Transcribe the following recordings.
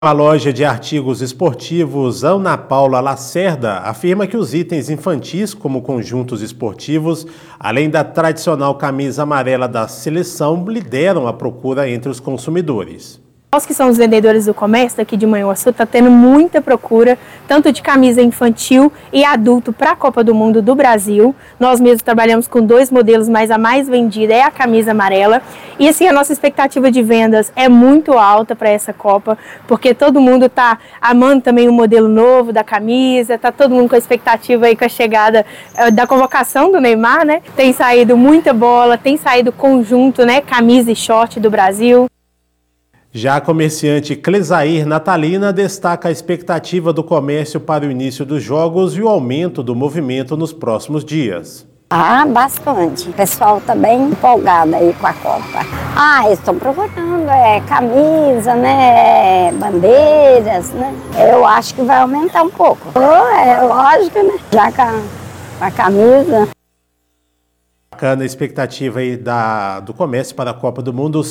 A loja de artigos esportivos Ana Paula Lacerda afirma que os itens infantis, como conjuntos esportivos, além da tradicional camisa amarela da seleção, lideram a procura entre os consumidores. Nós que somos vendedores do comércio daqui de Manhuaçu, está tendo muita procura, tanto de camisa infantil e adulto para a Copa do Mundo do Brasil. Nós mesmos trabalhamos com 2 modelos, mas a mais vendida é a camisa amarela. E assim, a nossa expectativa de vendas é muito alta para essa Copa, porque todo mundo está amando também o modelo novo da camisa, está todo mundo com a expectativa aí com a chegada da convocação do Neymar, né? Tem saído muita bola, tem saído conjunto, né? Camisa e short do Brasil. Já a comerciante Clesair Natalina destaca a expectativa do comércio para o início dos jogos e o aumento do movimento nos próximos dias. Bastante. O pessoal está bem empolgado aí com a Copa. Estão procurando camisa, né, bandeiras, né. Eu acho que vai aumentar um pouco. É lógico, né, já com a camisa. Bacana a expectativa aí do comércio para a Copa do Mundo,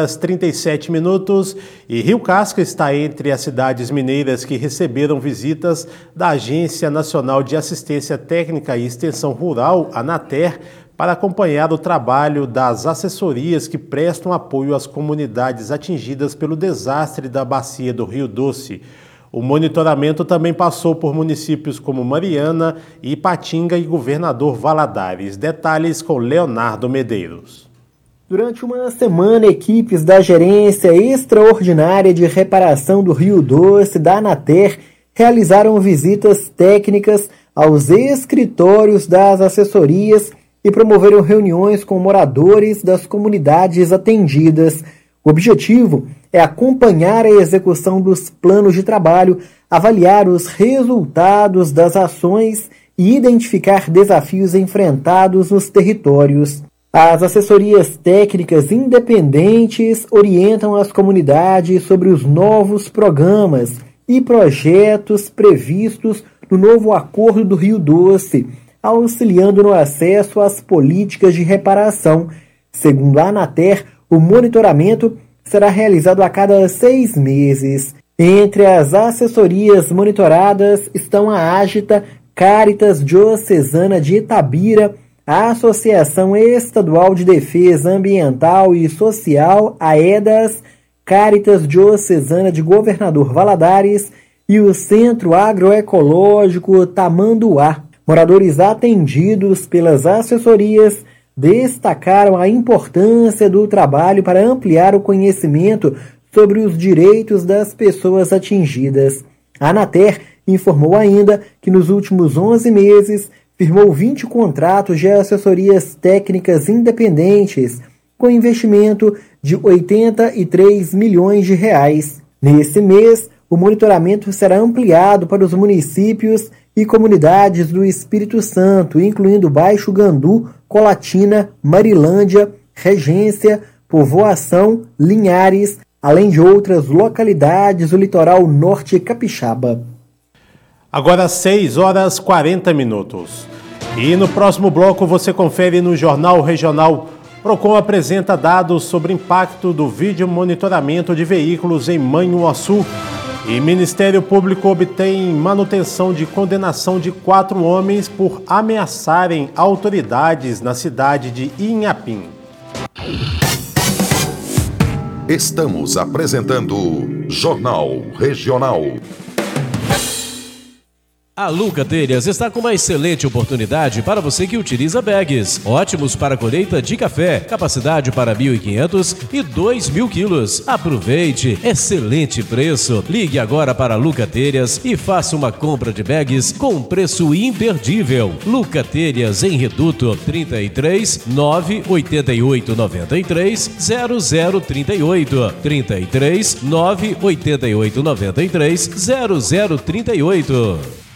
6h37 e Rio Casca está entre as cidades mineiras que receberam visitas da Agência Nacional de Assistência Técnica e Extensão Rural, ANATER, para acompanhar o trabalho das assessorias que prestam apoio às comunidades atingidas pelo desastre da bacia do Rio Doce. O monitoramento também passou por municípios como Mariana, Ipatinga e Governador Valadares. Detalhes com Leonardo Medeiros. Durante uma semana, equipes da Gerência Extraordinária de Reparação do Rio Doce, da ANATER, realizaram visitas técnicas aos escritórios das assessorias e promoveram reuniões com moradores das comunidades atendidas. O objetivo é acompanhar a execução dos planos de trabalho, avaliar os resultados das ações e identificar desafios enfrentados nos territórios. As assessorias técnicas independentes orientam as comunidades sobre os novos programas e projetos previstos no novo Acordo do Rio Doce, auxiliando no acesso às políticas de reparação. Segundo a ANATER, o monitoramento será realizado a cada 6 meses. Entre as assessorias monitoradas estão a Ágita, Cáritas Diocesana de Itabira, a Associação Estadual de Defesa Ambiental e Social, AEDAS, Cáritas Diocesana de Governador Valadares e o Centro Agroecológico Tamanduá. Moradores atendidos pelas assessorias destacaram a importância do trabalho para ampliar o conhecimento sobre os direitos das pessoas atingidas. A ANATER informou ainda que nos últimos 11 meses firmou 20 contratos de assessorias técnicas independentes com investimento de R$ 83 milhões. Nesse mês, o monitoramento será ampliado para os municípios e comunidades do Espírito Santo, incluindo Baixo Gandu, Colatina, Marilândia, Regência, Povoação, Linhares, além de outras localidades do litoral norte capixaba. Agora 6h40. E no próximo bloco você confere no Jornal Regional. Procon apresenta dados sobre o impacto do vídeo monitoramento de veículos em Manhuaçu. E Ministério Público obtém manutenção de condenação de 4 homens por ameaçarem autoridades na cidade de Inhapim. Estamos apresentando Jornal Regional. A Luca Telhas está com uma excelente oportunidade para você que utiliza bags. Ótimos para colheita de café, capacidade para 1.500 e 2.000 quilos. Aproveite, excelente preço. Ligue agora para a Luca Telhas e faça uma compra de bags com preço imperdível. Luca Telhas em Reduto 33 988 93 0038 33 988 93 0038.